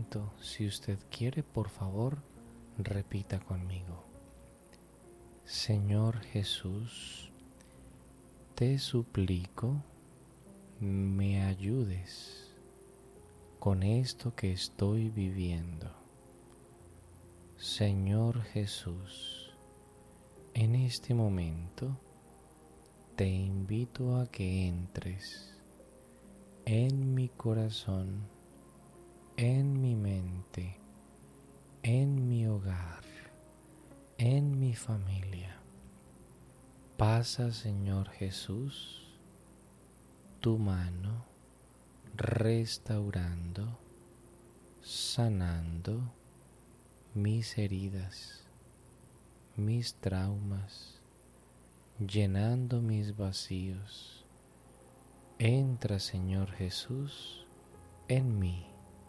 momento, si usted quiere, por favor, repita conmigo. Señor Jesús, te suplico, me ayudes con esto que estoy viviendo. Señor Jesús, en este momento te invito a que entres en mi corazón, en mi mente, en mi hogar, en mi familia. Pasa, Señor Jesús, tu mano restaurando, sanando mis heridas, mis traumas, llenando mis vacíos. Entra, Señor Jesús, en mí,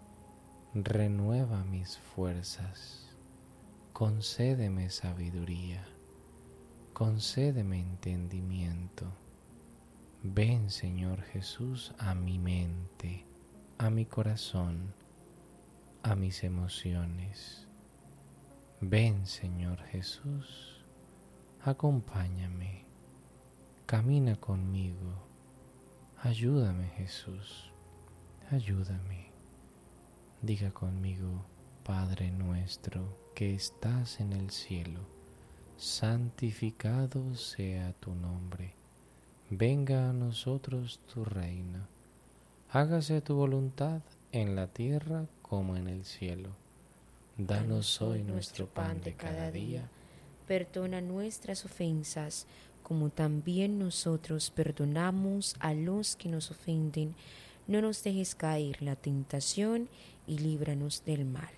renueva mis fuerzas, concédeme sabiduría, concédeme entendimiento. Ven, Señor Jesús, a mi mente, a mi corazón, a mis emociones. Ven, Señor Jesús, acompáñame, camina conmigo. Ayúdame, Jesús, ayúdame. Diga conmigo: Padre nuestro que estás en el cielo, santificado sea tu nombre. Venga a nosotros tu reino. Hágase tu voluntad en la tierra como en el cielo. Danos hoy nuestro pan de cada día. Perdona nuestras ofensas, como también nosotros perdonamos a los que nos ofenden. No nos dejes caer en la tentación y líbranos del mal.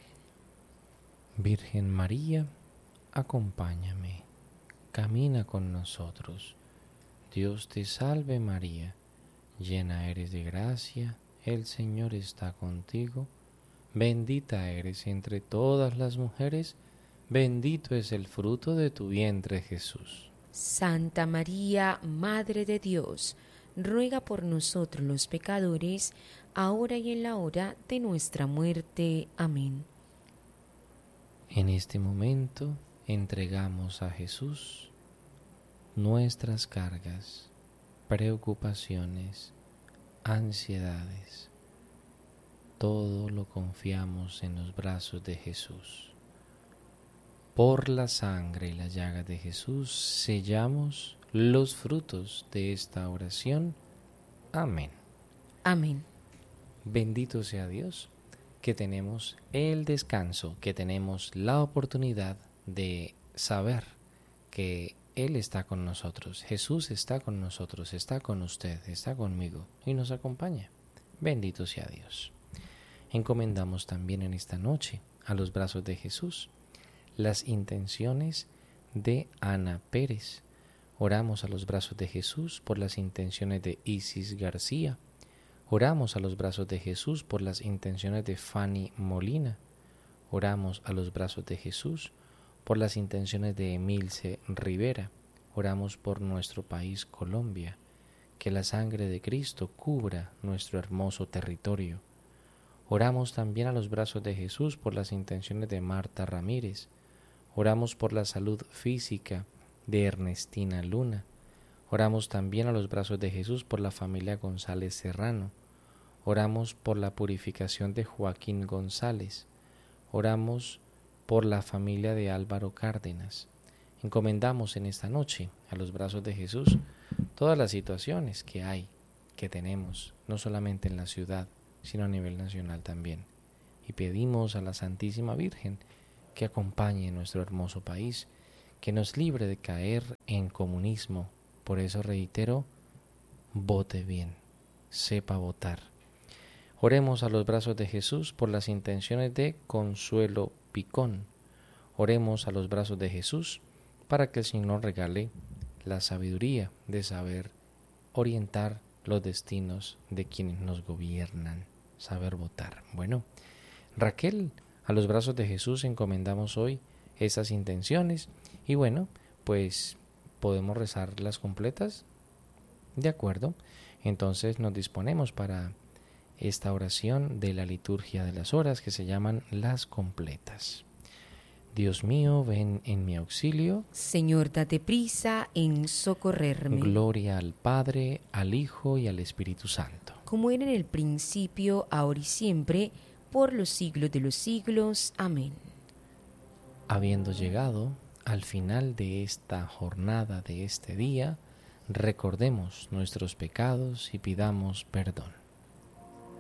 Virgen María, acompáñame, camina con nosotros. Dios te salve María, llena eres de gracia, el Señor está contigo. Bendita eres entre todas las mujeres, bendito es el fruto de tu vientre Jesús. Santa María, Madre de Dios, ruega por nosotros los pecadores, ahora y en la hora de nuestra muerte. Amén. En este momento entregamos a Jesús nuestras cargas, preocupaciones, ansiedades. Todo lo confiamos en los brazos de Jesús. Por la sangre y la llaga de Jesús sellamos los frutos de esta oración. Amén. Amén. Bendito sea Dios, que tenemos el descanso, que tenemos la oportunidad de saber que Él está con nosotros. Jesús está con nosotros, está con usted, está conmigo y nos acompaña. Bendito sea Dios. Encomendamos también en esta noche a los brazos de Jesús las intenciones de Ana Pérez. Oramos a los brazos de Jesús por las intenciones de Isis García. Oramos a los brazos de Jesús por las intenciones de Fanny Molina. Oramos a los brazos de Jesús por las intenciones de Emilce Rivera. Oramos por nuestro país Colombia. Que la sangre de Cristo cubra nuestro hermoso territorio. Oramos también a los brazos de Jesús por las intenciones de Marta Ramírez. Oramos por la salud física de Ernestina Luna. Oramos también a los brazos de Jesús por la familia González Serrano. Oramos por la purificación de Joaquín González. Oramos por la familia de Álvaro Cárdenas. Encomendamos en esta noche a los brazos de Jesús todas las situaciones que hay, que tenemos, no solamente en la ciudad, sino a nivel nacional también. Y pedimos a la Santísima Virgen que acompañe nuestro hermoso país, que nos libre de caer en comunismo. Por eso reitero, vote bien, sepa votar. Oremos a los brazos de Jesús por las intenciones de Consuelo Picón. Oremos a los brazos de Jesús para que el Señor regale la sabiduría de saber orientar los destinos de quienes nos gobiernan, saber votar. Bueno, Raquel, a los brazos de Jesús encomendamos hoy esas intenciones y bueno, pues podemos rezarlas completas. De acuerdo, entonces nos disponemos para esta oración de la liturgia de las horas que se llaman las completas. Dios mío, ven en mi auxilio. Señor, date prisa en socorrerme. Gloria al Padre, al Hijo y al Espíritu Santo. Como era en el principio, ahora y siempre, por los siglos de los siglos. Amén. Habiendo llegado al final de esta jornada, de este día, recordemos nuestros pecados y pidamos perdón.